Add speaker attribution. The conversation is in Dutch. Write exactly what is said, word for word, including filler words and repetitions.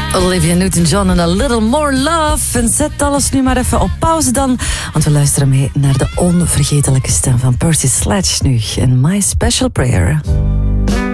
Speaker 1: Olivia Newton-John en A Little More Love. En zet alles nu maar even op pauze dan, want we luisteren mee naar de onvergetelijke stem van Percy Sledge nu in My Special Prayer.